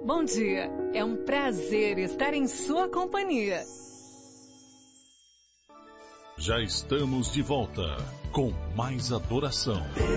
Bom dia, é um prazer estar em sua companhia. Já estamos de volta com mais adoração.